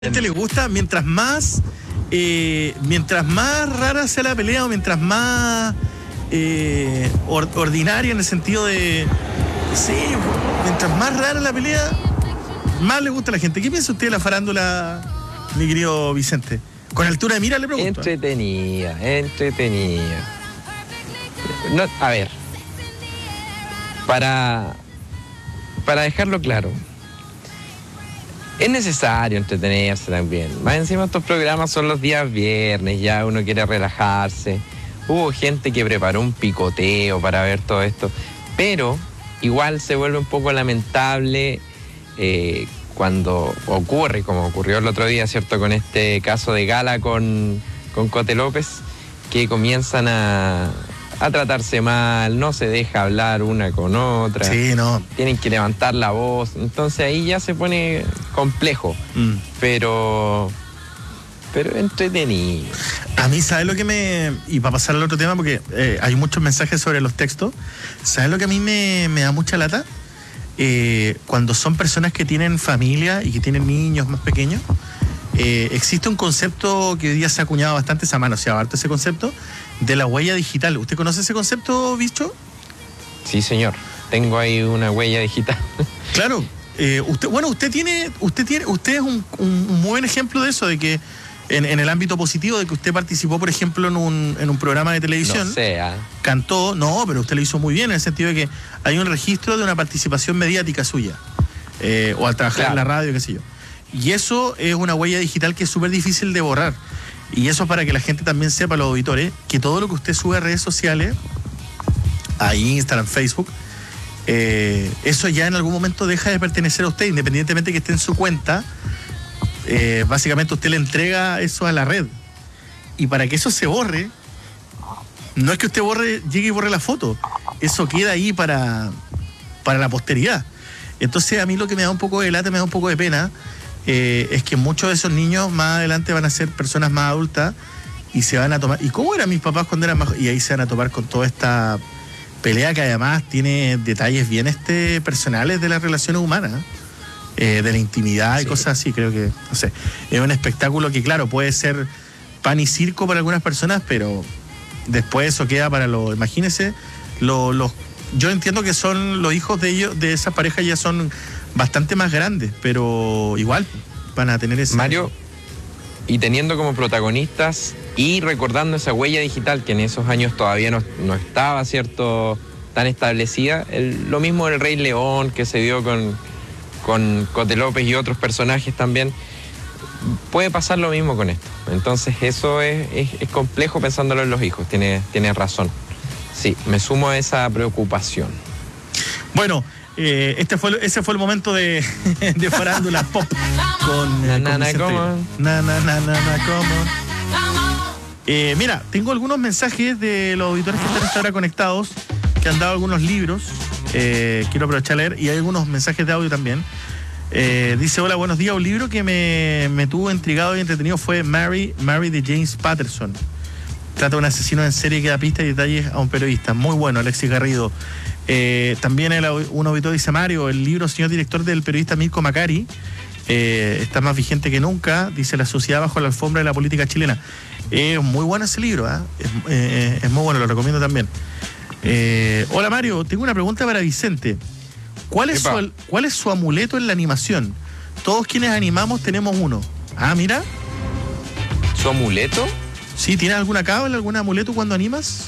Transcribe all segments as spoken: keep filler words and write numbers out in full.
A la gente le gusta mientras más eh, mientras más rara sea la pelea o mientras más eh, or, ordinaria en el sentido de sí, mientras más rara la pelea, más le gusta a la gente. ¿Qué piensa usted de la farándula, mi querido Vicente? Con altura de mira le pregunto. Entretenida, entretenida. No, a ver, para, para dejarlo claro, es necesario entretenerse también. Más encima estos programas son los días viernes, ya uno quiere relajarse. Hubo gente que preparó un picoteo para ver todo esto, pero igual se vuelve un poco lamentable eh, cuando ocurre, como ocurrió el otro día, ¿cierto? Con este caso de Gala con, con Cote López, que comienzan a... a tratarse mal, no se deja hablar una con otra. Sí, no. Tienen que levantar la voz. Entonces ahí ya se pone complejo. Mm. Pero. Pero entretenido. A mí, ¿sabes lo que me. Y para pasar al otro tema, porque eh, hay muchos mensajes sobre los textos. ¿Sabes lo que a mí me, me da mucha lata? Eh, cuando son personas que tienen familia y que tienen niños más pequeños. Eh, existe un concepto que hoy día se ha acuñado bastante, se ha manoseado harto ese concepto de la huella digital. ¿Usted conoce ese concepto, bicho? Sí, señor. Tengo ahí una huella digital. Claro. Eh, usted, bueno, usted tiene, usted tiene, usted es un, un, un buen ejemplo de eso, de que en, en el ámbito positivo, de que usted participó, por ejemplo, en un, en un programa de televisión. No sea. Cantó, no, pero usted lo hizo muy bien, en el sentido de que hay un registro de una participación mediática suya. Eh, o al trabajar claro. en la radio, qué sé yo. Y eso es una huella digital que es súper difícil de borrar. Y eso es para que la gente también sepa, los auditores, que todo lo que usted sube a redes sociales, a Instagram, Facebook, eh, eso ya en algún momento deja de pertenecer a usted, independientemente que esté en su cuenta. Eh, básicamente usted le entrega eso a la red. Y para que eso se borre, no es que usted borre, llegue y borre la foto. Eso queda ahí para, para la posteridad. Entonces a mí lo que me da un poco de lata, me da un poco de pena, Eh, es que muchos de esos niños más adelante van a ser personas más adultas y se van a tomar. ¿Y cómo eran mis papás cuando eran más? Y ahí se van a tomar con toda esta pelea que además tiene detalles bien este personales de las relaciones humanas, eh, de la intimidad y sí. cosas así. Creo que, no sé, es un espectáculo que, claro, puede ser pan y circo para algunas personas, pero después eso queda para los. Imagínense, los. los yo entiendo que son los hijos de ellos, de esas parejas ya son bastante más grandes, pero igual van a tener ese... Mario, y teniendo como protagonistas y recordando esa huella digital que en esos años todavía no, no estaba, ¿cierto?, tan establecida, el, lo mismo del Rey León que se dio con, con Cote López y otros personajes también, puede pasar lo mismo con esto. Entonces eso es, es, es complejo pensándolo en los hijos, tienes tiene razón. Sí, me sumo a esa preocupación. Bueno, eh, este fue ese fue el momento de, de farándula pop con na, eh, na, na, ¿cómo? Na, na, na, na, na, ¿cómo? Eh, mira, tengo algunos mensajes de los auditores que están hasta ahora conectados, que han dado algunos libros. Eh, quiero aprovechar a leer, y hay algunos mensajes de audio también. Eh, dice, hola, buenos días. Un libro que me, me tuvo intrigado y entretenido fue Mary, Mary de James Patterson. Trata de un asesino en serie que da pistas y detalles a un periodista. Muy bueno, Alexis Garrido. Eh, también el, un auditor dice, Mario, el libro Señor Director del periodista Mirko Macari eh, está más vigente que nunca, dice La sociedad bajo la alfombra de la política chilena. Es eh, muy bueno ese libro, ¿eh? es, eh, es muy bueno, lo recomiendo también. Eh, hola Mario, tengo una pregunta para Vicente. ¿Cuál es, su, ¿Cuál es su amuleto en la animación? Todos quienes animamos tenemos uno. Ah, mira. ¿Su amuleto? Sí, ¿tienes alguna cábala, algún amuleto cuando animas?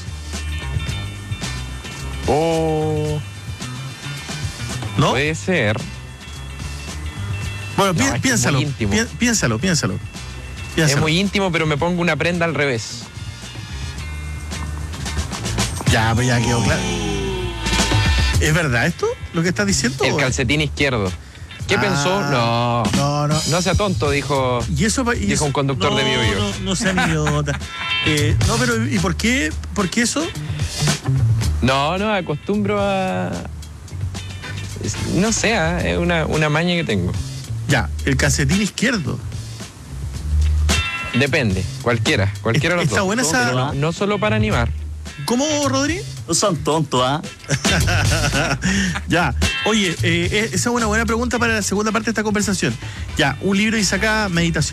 Oh. ¿No? Puede ser. Bueno, pi no, piénsalo, es pi piénsalo, piénsalo. Piénsalo. Es muy íntimo, pero me pongo una prenda al revés. Ya, pues ya quedó claro. ¿Es verdad esto, lo que estás diciendo? El calcetín izquierdo. ¿Qué ah, pensó? No. No, no. No sea tonto, dijo, ¿Y eso, y dijo eso? un conductor no, de Bio Bio. No, no sea idiota. eh, no, pero ¿y por qué? ¿Por qué eso? No, no, acostumbro a... No sé, es una, una maña que tengo. Ya, el calcetín izquierdo. Depende, cualquiera, cualquiera de los Está dos. buena esa... No, no solo para animar. ¿Cómo, Rodri? No son tontos, ¿ah? Ya. Oye, eh, esa es una buena pregunta para la segunda parte de esta conversación. Ya, un libro dice acá, meditación.